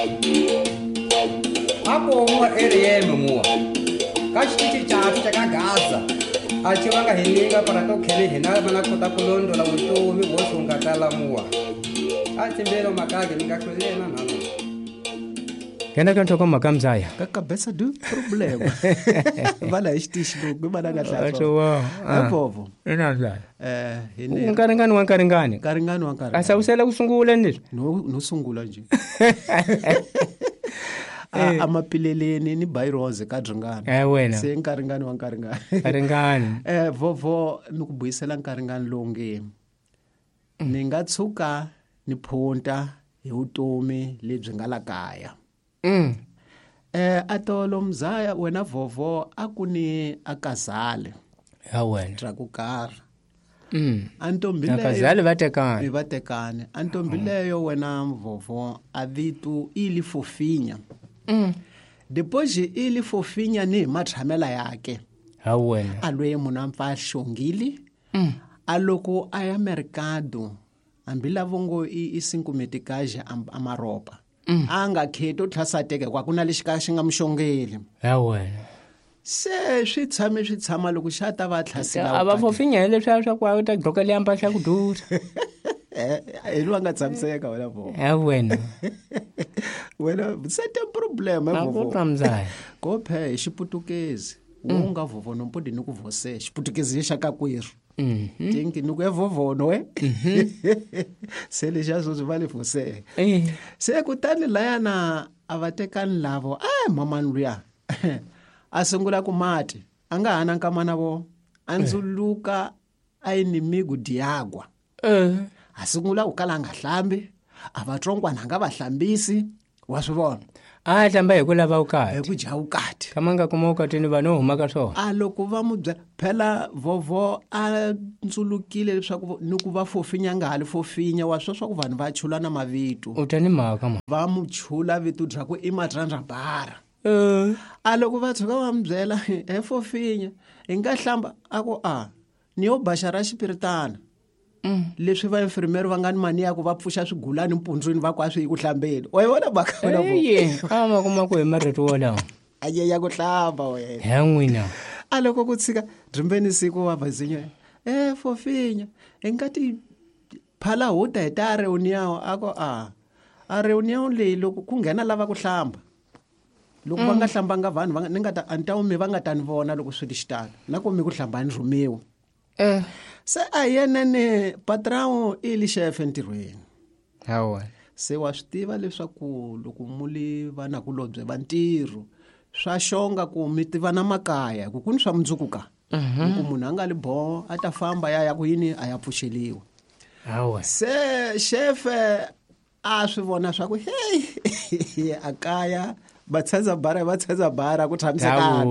Ako mo area mo. Ka xitichi cha ka Gaza. A chi va nga hininga para to khele hina mana kota kulondo la vutomi vo sunga tala muwa. A timbelo makage ninga khulena nalo. Kena kan thoko makamzaya. Ka besa du problem. Bala xitichi lo bana nga hlatso. Acho wa. Bovo. Ina ndla. Hine. Unkaringani wa nkaringani. Karingani wa nkaringani. Asa usela kusungula ndizwi. No sungula nje. Amapileleni ni Byronze ka Dringana. Wena. Se nkaringani wa nkaringani. Karingani. Vovo ni ku buyisela nkaringani longe. Ni nga tshuka ni phunta hi vutomi lebyi nga la kaya. Atolo mzaya wena vovo akuni akazale. Ya wena. Trakukara. Antombileyo. Akazale vatekane. Vatekane. Antombileyo wena vovo avitu ili fofinya. Depois ili fofinya ni mathamela yake. Ya wena. Alwe munamfa shongili. Aloko aya mercado. Ambila vongo i5 metikaja amaropa. Anga kheto thlasateke kwa kuna lexika xi nga muxongeli. Ya wena. Se swi tshama loko xata va thlasela. Ava fofinya leswa swa kwa ta gqoka le ampahla ku dura. Elwa nga tshamiseka wena vo. Ya wena. Wena certain problem vo. Akuqamzayo. Go phe xiputukezi. Unga vovo nompodi ni ku vose xiputukezi xa ka kweru. Tinki ni ku evovono we. Se le jazo vale vose. Se kutani layana avatekani lavo mama nluya. Asungula ku mati anga hana nkamana vo andzuluka ayinimigu diagwa. Asungula ukala nga hlambi avatsongwana nga vahlambisi wa swivona. Hlamba hi ku lava ukati. Hi ku dya ukati. Kamanga kuma ukatini vanhu huma ka swona. Loko va mu byela phela vovo a ndzulukile leswaku ni ku va fofinya nga hali fofinya wa swa ku vanhu va chula na mavito. Utani mhaka ma. Va mu chula vito bya ku i matrandra bara. Loko va tshuka va mu byela fofinya hi nga hlamba ako ni yo baxa ra xipiritana. Leswi va infirmeri va nga ni mani ya ku va pfuxa swigulani mpundzwini va kwa swi hi ku hlambeni. Wa vona baka wena vo. Kama kuma ku hi marito wala. Aye ya ku hlamba wena. Ya n'wina. Loko ku tshika drimbeni siku wa vazinya. Fofinya engati phala hota hi ta reunion ako a reunion leyi loko ku nghena lava ku hlamba. Loko va nga hlambanga vanhu va ni nga ta antawumi va nga ta ni vona loko swi xitana na ku mi ku hlamba ni rhumiwa. Se yena ne patrão ili chef entirweni. Hawa. Se wa swi tiva leswaku loko muli vana kulobye va ntirho swa xonga ku mi tiva na makaya ku kuni swa mundzuku ka. Ku munhu a nga li boho a ta famba ya ku yini a ya pfuxeliwa. Hawa. Se chef a swi vona swa ku hey akaya va tshaza bara ku tshamiseka.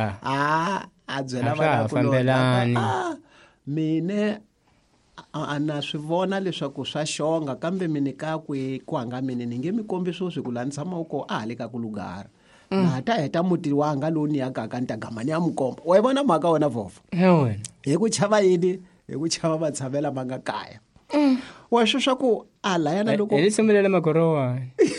A byela vana kulobye. Mine ana swi vona leswaku swa xonga kambe mini ka ku hanga mine ni nge mi kombiso swi ku la ni tshama uko le ka ku lugara. Na ta heta muti wanga lowu ni yakaka ni ta gamani ya mukomba. Wa vona mhaka wena vofa. Hi ku chava yini hi ku chava va tshamela ma nga kaya. Wa swi swa ku layana loko hi simulela magorowa.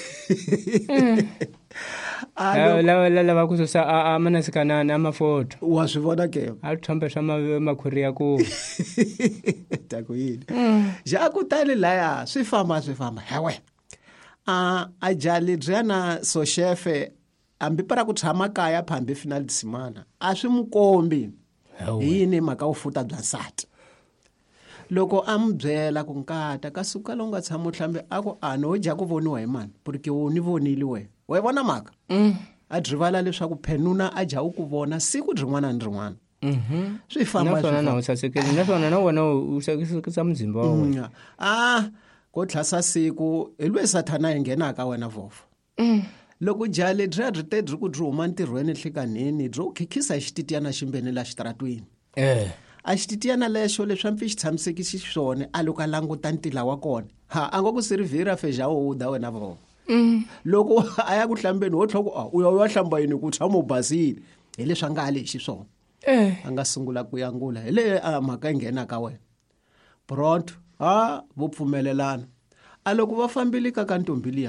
Lava ku susa manasikanana amafoto. Wa swi vona ke. A thombe swa makhuri ya ku. Ta ku yini. Ja ku tali laya swi famba. Hewe. A jali byana so chef ambi para ku tshama kaya phambi final simana. A swi mukombi. Yini maka u futa bya nsati. Loko a mu byela ku nkata ka suka lo nga tshama hlambe ako no ja ku voniwa hi mani porque u ni vonile we. Wa vona maka? A drivala leswaku phenuna a ja ku vona siku rin'wana na rin'wana. Swi famba swi. Na usasekeli na swona na wena usasekisa muzimba wa wena. Ko tlhasa siku elwe sathana yengenaka wena vofa. Loko jale dri te dri ku dri huma ntirhweni hlikanini dri khikhisa xititiyana ximbeni la xitratwini. A xititiyana lexo leswi mfi xi tshamisekisi xiswone a loko a languta ntila wa kona. A ngo ku sirivhira feja wo da wena vofa. Loko a ya ku hlambeni wo tlhoko u ya hlamba yini ku tshama u basile hi leswi a nga lexi swona. A nga sungula ku yangula hi le mhaka nghena ka wena. Pronto vo pfumelelana. A loko va fambile ka ntombi liya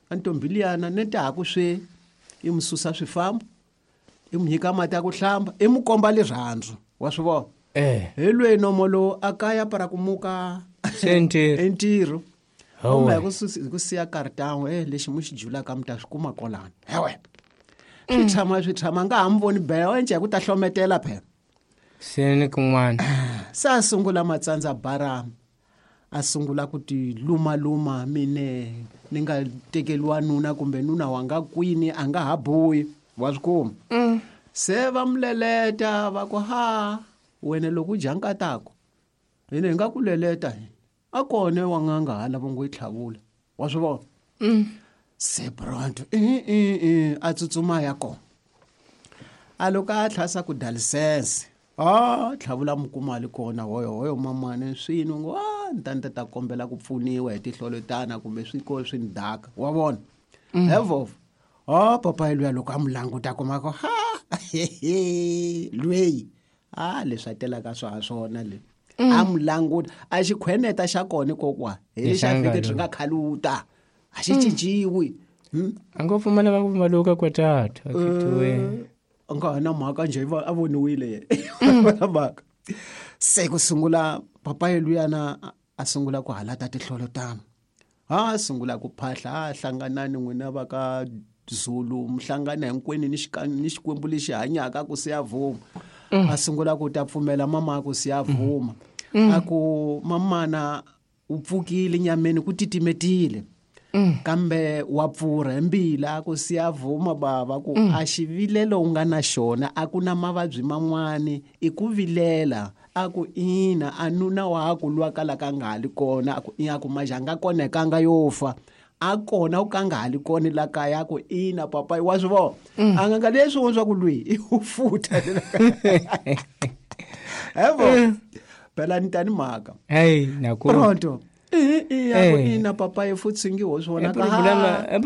antombiliyana netaku swe i mususa swifambo i munyika mati ya ku hlamba i mukomba lerhandzu wa swi vona helwe nomolo akaya para kumuka entirho uma ku siya kartanwe lexi mu xi julaka mi ta swi kuma kolana hewe swi tshama nga ha mi voni bela enje ku ta hlometela phela seni kun'wana sa sungula matsandza bara a sungula ku ti luma mine ni nga tekeliwa nuna kumbe nuna wanga kwini a nga ha boyi wa swi kuma se va muleleta va ku ha wena loko jankatako hina hi nga ku leleta a kone wanganga hala vo ngo yi tlhavula wa swi vona se pronto a tsutsuma ya kona a loko a tlhasa ku dalisense tlhavula mukumali kona hoyo mamane swino ngo ntanta ta kombela ku pfuniwa hi tihlolotana kumbe swiko swi ndaka wa vona hevo papa luya loko a mulanguta kuma ko lweyi leswi a telaka swona le a mulanguta a xikhweneta xa kona kokwa hi lexi a fike swi nga khaluta a xi cinciwi a ngo pfumala va ku pfumaluka kwatata a nga ha na mhaka nje a voniwile mhaka se ku sungula papa luyana a sungula ku halata tihlolotana a sungula ku phahla hlanganani n'wina va ka Zulu mhlangana hinkwenu ni xikwembu lexi hanyaka ku siya vuma a sungula ku ta pfumela mama ku siya vuma a ku mamana u pfukile nyameni ku titimetile kambe wa pfurha embila ku siya vuma bava ku a xivilelo u nga na xona a ku na mavabyi man'wani i ku vilela a ku ina a nuna wakho luwa kalaka nga hali kona a ku ya ku majanga konekanga yo fa a kona u ka nga hali kona la kaya ku ina papa wa swi vona a nga leswi wo swa ku lwi i u futa hevo phela ni tani mhaka nakona pronto ina papa e futsi ngi ho swona ka